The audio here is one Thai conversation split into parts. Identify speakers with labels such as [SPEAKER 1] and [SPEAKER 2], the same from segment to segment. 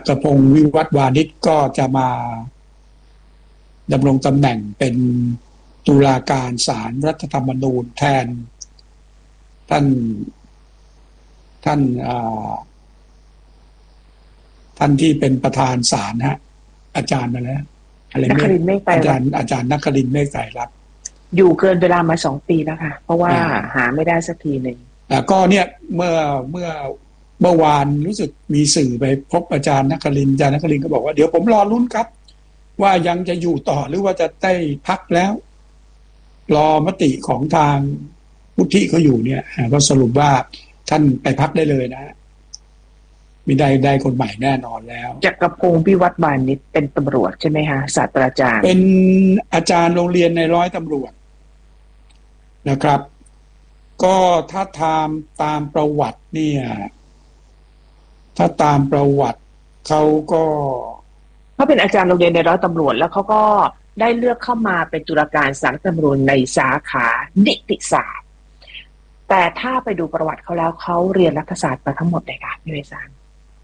[SPEAKER 1] กรพงศ์วิวัฒน์วานิชก็จะมาดำรงตำแหน่งเป็นตุลาการศาลรัฐธรรมนูญแทนท่านที่เป็นประธานศาลฮะอาจารย์มาแล้วอะไรเมฆอาจารย์นครินทร์เมฆไตรรัตน์
[SPEAKER 2] อยู่เกินเวลามา2 ปีแล้วค่ะเพราะว่าหาไม่ได้สักทีหนึ่ง
[SPEAKER 1] ก็เนี่ยเมื่อวานรู้สึกมีสื่อไปพบอาจารย์นครินทร์ก็บอกว่าเดี๋ยวผมรอลุ้นครับว่ายังจะอยู่ต่อหรือว่าจะได้พักแล้วรอมติของทางวุฒิเขาอยู่เนี่ยก็สรุปว่าท่านไปพักได้เลยนะมีได้คนใหม่แน่นอนแล้ว
[SPEAKER 2] จักรพงศ์วิวัฒน์วานิชเป็นตำรวจใช่ไหมคะศาสตราจารย์
[SPEAKER 1] เป็นอาจารย์โรงเรียนในร้อยตำรวจนะครับก็ถ้าตามประวัติเนี่ยถ้าตามประวัติเขา
[SPEAKER 2] เป็นอาจารย์โรงเรียนในร้อยตำรวจแล้วเขาก็ได้เลือกเข้ามาเป็นตุลาการศาลรัฐธรรมนูญในสาขานิติศาสตร์แต่ถ้าไปดูประวัติเขาแล้วเขาเรียนรัฐศาสตร์มาทั้งหมดเลยค่ะพี่เวสาน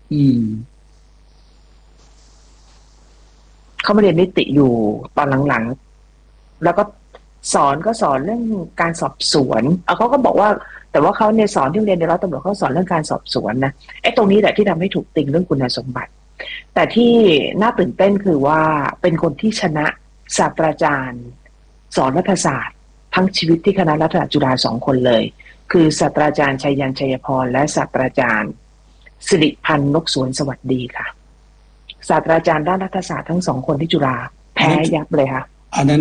[SPEAKER 2] เขามาเรียนนิติอยู่ตอนหลังๆแล้วก็สอนเรื่องการสอบสวนเขาก็บอกว่าแต่ว่าเขาเนี่ยสอนที่เรียนในร้อยตำรวจเขาสอนเรื่องการสอบสวนนะตรงนี้แหละที่ทำให้ถูกติงเรื่องคุณสมบัติแต่ที่น่าตื่นเต้นคือว่าเป็นคนที่ชนะศาสตราจารย์สอนรัฐศาสตร์ทั้งชีวิตที่คณะรัฐศาสตร์จุฬา2 คนเลยคือศาสตราจารย์ชัยยันต์ชัยพรและศาสตราจารย์สิริพันธ์นกสวนสวัสดีค่ะศาสตราจารย์ด้านรัฐศาสตร์ทั้ง2 คนที่จุฬาแพ้ยับเลยค่ะ
[SPEAKER 1] อันนั้น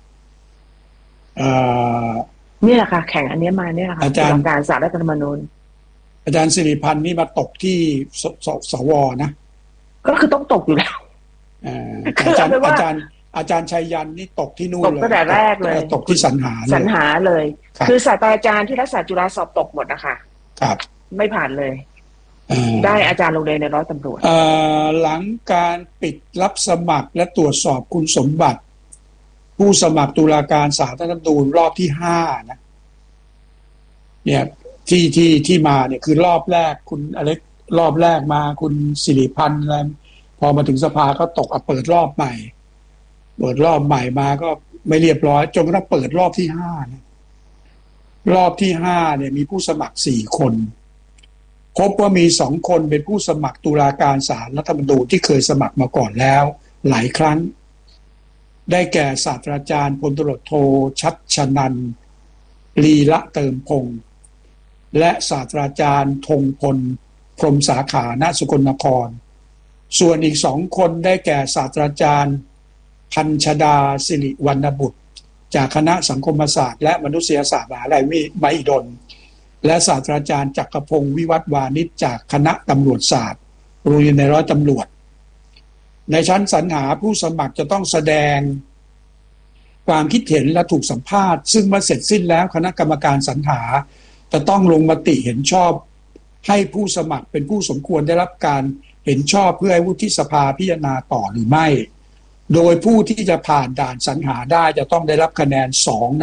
[SPEAKER 2] นี่แหละค่ะแข่งอันนี้มาเนี่ยค่ะ
[SPEAKER 1] อาจารย์
[SPEAKER 2] การศาสตร์รัฐธรรมนูญ
[SPEAKER 1] อาจารย์สิริพันธ์นี่มาตกที่สวนะ
[SPEAKER 2] ก็คือต้องตกอยู่แล้ว
[SPEAKER 1] อาจารย์ชัยยันต์นี่ตกที่นู่นเลย
[SPEAKER 2] ตกตั้งแต่แรกเลย
[SPEAKER 1] ตกที่สรรหา
[SPEAKER 2] เลยคือศาสตราจารย์ที่รัฐศาสตร์จุฬาสอบตกหมดนะคะ
[SPEAKER 1] ครับ
[SPEAKER 2] ไม่ผ่านเลยได้อาจารย์โรงเรียนในร้อยตำรวจ
[SPEAKER 1] หลังการปิดรับสมัครและตรวจสอบคุณสมบัติผู้สมัครตุลาการศาลรัฐธรรมนูญรอบที่5นะเนี่ยที่มาเนี่ยคือรอบแรกคุณอเล็กรอบแรกมาคุณสิริพันธ์อะไรพอมาถึงสภาก็ตกเปิดรอบใหม่มาก็ไม่เรียบร้อยจนกระทั่งเปิดรอบที่5นะรอบที่5เนี่ยมีผู้สมัคร4 คนพบว่ามี2 คนเป็นผู้สมัครตุลาการศาลรัฐธรรมนูญที่เคยสมัครมาก่อนแล้วหลายครั้งได้แก่ศาสตราจารย์พลตรีโทชัชนันท์ลีละเติมพงษ์และศาสตราจารย์ธงพลพรหมสาขาณสกลนครส่วนอีก2 คนได้แก่ศาสตราจารย์พัญชดาสิริวรรณบุตรจากคณะสังคมศาสตร์และมนุษยศาสตร์มหาวิทยาลัยมหิดลและศาสตราจารย์จักรพงศ์วิวัฒน์วานิชจากคณะตำรวจศาสตร์โรงเรียนในร้อยตำรวจในชั้นสรรหาผู้สมัครจะต้องแสดงความคิดเห็นและถูกสัมภาษณ์ซึ่งเมื่อเสร็จสิ้นแล้วคณะกรรมการสรรหาจะต้องลงมติเห็นชอบให้ผู้สมัครเป็นผู้สมควรได้รับการเห็นชอบเพื่อให้วุฒิสภาพิจารณาต่อหรือไม่โดยผู้ที่จะผ่านด่านสรรหาได้จะต้องได้รับคะแนน2 ใน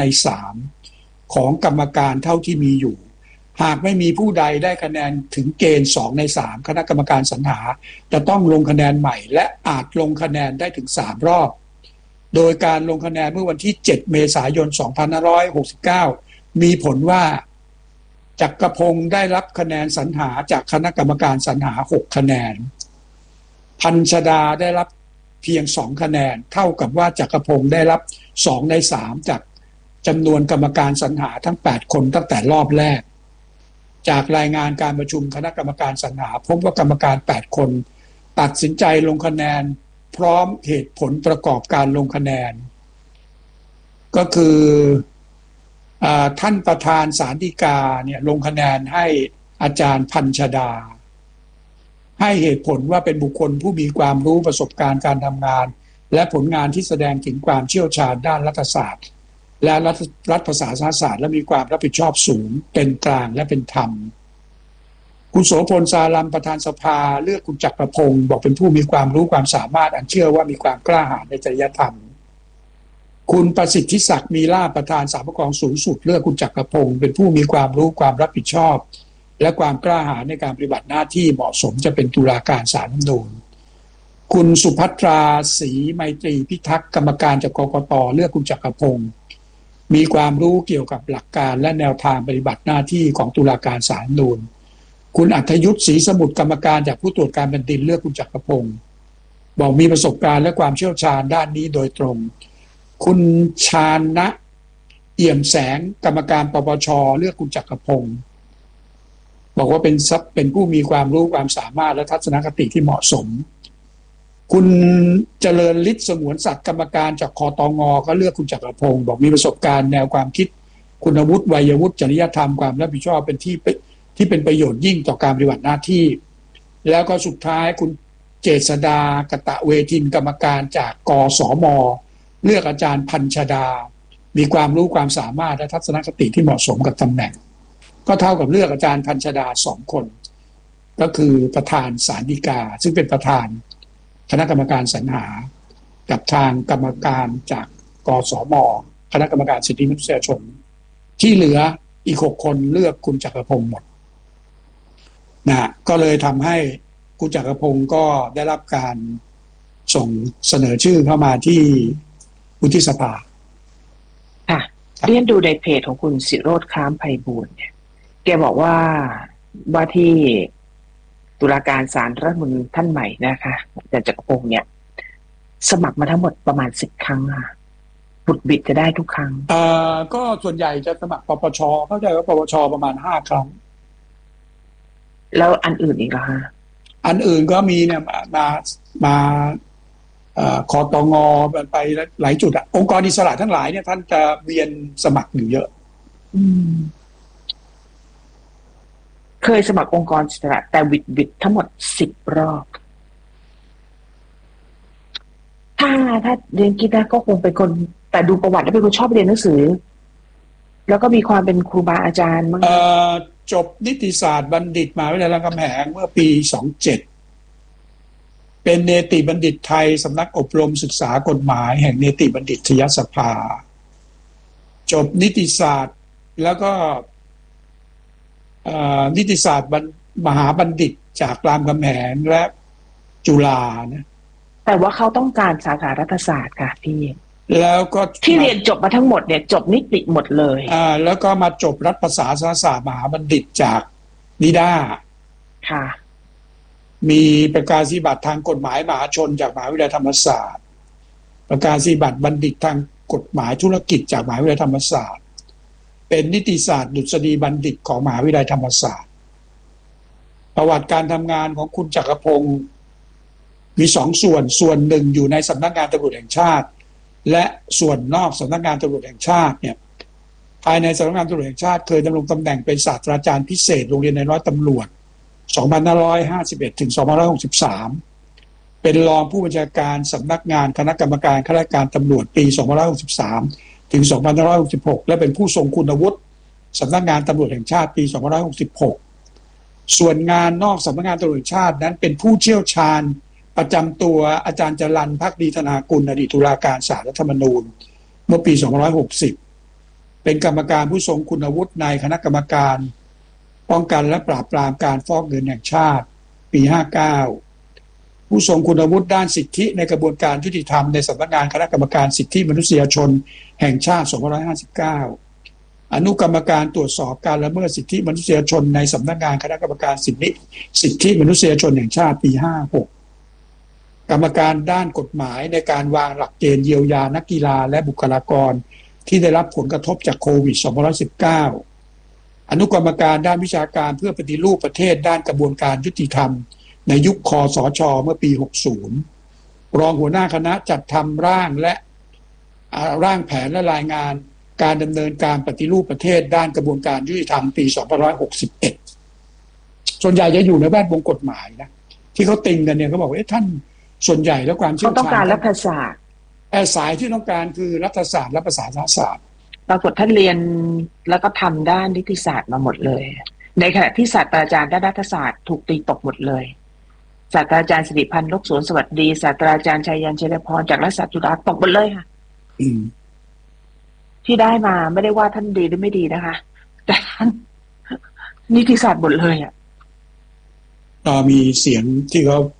[SPEAKER 1] 3ของกรรมการเท่าที่มีอยู่หากไม่มีผู้ใดได้คะแนนถึงเกณฑ์2 ใน 3คณะกรรมการสรรหาจะต้องลงคะแนนใหม่และอาจลงคะแนนได้ถึง3 รอบโดยการลงคะแนนเมื่อวันที่7 เมษายน 2569มีผลว่าจักรพงศ์ได้รับคะแนนสรรหาจากคณะกรรมการสรรหา6 คะแนนพัญชดาได้รับเพียง2 คะแนนเท่ากับว่าจักรพงศ์ได้รับ2 ใน 3จากจำนวนกรรมการสรรหาทั้ง8 คนตั้งแต่รอบแรกจากรายงานการประชุมคณะกรรมการสรรหาพบว่ากรรมการ8 คนตัดสินใจลงคะแนนพร้อมเหตุผลประกอบการลงคะแนนก็คือท่านประธานศาลฎีกาเนี่ยลงคะแนนให้อาจารย์พัญชดาให้เหตุผลว่าเป็นบุคคลผู้มีความรู้ประสบการณ์การทำงานและผลงานที่แสดงถึงความเชี่ยวชาญด้านรัฐศาสตร์และรัฐภาษาศาสตร์และมีความรับผิดชอบสูงเป็นกลางและเป็นธรรมคุณโสพลสารัมประธานสภาเลือกคุณจักรพงศ์บอกเป็นผู้มีความรู้ความสามารถอันเชื่อว่ามีความกล้าหาญในจริยธรรมคุณประสิทธิศักดิ์มีลาภประธานศาลปกครองสูงสุดเลือกคุณจักรพงศ์เป็นผู้มีความรู้ความรับผิดชอบและความกล้าหาญในการปฏิบัติหน้าที่เหมาะสมจะเป็นตุลาการศาลรัฐธรรมนูญคุณสุภัทราศรีไมตรีพิทักษ์กรรมการจากกกต.เลือกคุณจักรพงศ์มีความรู้เกี่ยวกับหลักการและแนวทางปฏิบัติหน้าที่ของตุลาการศาลรัฐธรรมนูญคุณอัธยุทธศรีสมุทรกรรมการจากผู้ตรวจการแผ่นดินเลือกคุณจักรพงศ์บอกมีประสบการณ์และความเชี่ยวชาญด้านนี้โดยตรงคุณชานะเอี่ยมแสงกรรมการปปช.เลือกคุณจักรพงศ์บอกว่าเป็นผู้มีความรู้ความสามารถและทัศนคติที่เหมาะสมคุณเจริญฤทธิ์สงวนสัตว์กรรมการจากคตง.ก็เลือกคุณจักรพงศ์บอกมีประสบการณ์แนวความคิดคุณวุฒิวัยวุฒิจริยธรรมความรับผิดชอบเป็นที่เป็นประโยชน์ยิ่งต่อการปฏิบัติหน้าที่แล้วก็สุดท้ายคุณเจษดากตะเวทินกรรมการจากกสม.เลือกอาจารย์พัญชดามีความรู้ความสามารถและทัศนคติที่เหมาะสมกับตำแหน่งก็เท่ากับเลือกอาจารย์พัญชดา2 คนก็คือประธานศาลฎีกาซึ่งเป็นประธานคณะกรรมการสรรหากับทางกรรมการจากกสม.คณะกรรมการสิทธิมนุษยชนที่เหลืออีก6 คนเลือกคุณจักรพงศ์หมดนะก็เลยทำให้คุณจักรพงศ์ก็ได้รับการส่งเสนอชื่อเข้ามาที่วุฒิสภา
[SPEAKER 2] ค่ะเรียนดูในเพจของคุณศิโรจน์คล้ามไพบูลย์เนี่ยแกบอกว่าที่ตุลาการศาลรัฐธรรมนูญท่านใหม่นะคะอาจารย์จักรพงศ์เนี่ยสมัครมาทั้งหมดประมาณ10 ครั้งค่ะบุดบิดจะได้ทุกครั้ง
[SPEAKER 1] ก็ส่วนใหญ่จะสมัครปปช.เข้าใจว่าปปช.ประมาณ5 ครั้ง
[SPEAKER 2] แล้วอันอื่นอีกเหรอฮะ
[SPEAKER 1] อันอื่นก็มีเนี่ยมาคตง.ไปหลายจุดองค์กรอิสระทั้งหลายเนี่ยท่านจะเวียนสมัครอยู่เยอะ
[SPEAKER 2] เคยสมัครองค์กรอิสระแต่วิดทั้งหมด10 รอบถ้าเรียนคิดนะก็คงเป็นคนแต่ดูประวัติแล้วเป็นคนชอบเรียนหนังสือแล้วก็มีความเป็นครูบาอาจารย์มั้ง
[SPEAKER 1] จบนิติศาสตร์บัณฑิตมหาวิทยาลัยรามคำแหงเมื่อปี27เป็นเนติบัณฑิตไทยสำนักอบรมศึกษากฎหมายแห่งเนติบัณฑิตยสภาจบนิติศาสตร์แล้วก็นิติศาสตร์มหาบัณฑิตจากรามคำแหงและจุฬานะ
[SPEAKER 2] แต่ว่าเขาต้องการสาขารัฐศาสตร์ค่ะพี่
[SPEAKER 1] แล้วก็
[SPEAKER 2] ที่เรียนจบมาทั้งหมดเนี่ยจบนิติหมดเลย
[SPEAKER 1] แล้วก็มาจบรัฐประศาสนศาสตร์มหาบัณฑิตจากนิด้า
[SPEAKER 2] ค่ะ
[SPEAKER 1] มีประกาศนียบัตรทางกฎหมายมหาชนจากมหาวิทยาลัยธรรมศาสตร์ประกาศนียบัตรบัณฑิตทางกฎหมายธุรกิจจากมหาวิทยาลัยธรรมศาสตร์เป็นนิติศาสตร์ดุษฎีบัณฑิตของมหาวิทยาลัยธรรมศาสตร์ประวัติการทำงานของคุณจักรพงศ์มี2 ส่วนหนึ่งอยู่ในสำนักงานตำรวจแห่งชาติและส่วนนอกสำนักงานตำรวจแห่งชาติเนี่ยภายในสำนักงานตำรวจแห่งชาติเคยดำรงตำแหน่งเป็นศาสตราจารย์พิเศษโรงเรียนนายร้อยตำรวจ2551 ถึง 2563เป็นรองผู้บัญชาการสำนักงานคณะกรรมการข้าราชการตำรวจปี2563 ถึง 2566และเป็นผู้ทรงคุณวุฒิสำนักงานตำรวจแห่งชาติปี2566ส่วนงานนอกสำนักงานตำรวจแห่งชาตินั้นเป็นผู้เชี่ยวชาญประจำตัวอาจารย์จรัญภักดีธนากุลอดีตตุลาการศาลรัฐธรรมนูญเมื่อปี2560เป็นกรรมการผู้ทรงคุณวุฒิในคณะกรรมการป้องกันและปราบปรามการฟอกเงินแห่งชาติปี59ผู้ทรงคุณวุฒิด้านสิทธิในกระบวนการยุติธรรมในสำนักงานคณะกรรมการสิทธิมนุษยชนแห่งชาติ2559อนุกรรมการตรวจสอบการละเมิดสิทธิมนุษยชนในสำนักงานคณะกรรมการสิทธิมนุษยชนแห่งชาติปี56กรรมการด้านกฎหมายในการวางหลักเกณฑ์เยียวยานักกีฬาและบุคลากรที่ได้รับผลกระทบจากโควิด2019อนุกรรมการด้านวิชาการเพื่อปฏิรูปประเทศด้านกระบวนการยุติธรรมในยุคคสช.เมื่อปี60รองหัวหน้าคณะจัดทำร่างแผนและรายงานการดำเนินการปฏิรูปประเทศด้านกระบวนการยุติธรรมปี2561ส่วนใหญ่จะอยู่ในแวดวงกฎหมายนะที่เขาติงกันเนี่ยเขาบอกว่าท่านส่วนใหญ่แล้วความเชี่ยวชาญ
[SPEAKER 2] เขาต้องการรัฐศาสตร์
[SPEAKER 1] สายที่ต้องการคือรัฐศาสตร์และภาษาศาสตร์
[SPEAKER 2] ปรากฏท่านเรียนแล้วก็ทำด้านนิติศาสตร์มาหมดเลยในขณะที่ศาสตราจารย์ด้านรัฐศาสตร์ถูกตีตกหมดเลยศาสตราจารย์สิริพันธ์นกสวนสวัสดีศาสตราจารย์ชัยยันชัยพรจากรัฐศาสตร์จุฬาตกหมดเลยค่ะที่ได้มาไม่ได้ว่าท่านดีหรือไม่ดีนะคะแต่ท่านนิติศาสตร์หมดเลยอ่ะ
[SPEAKER 1] มีเสียงที่เขา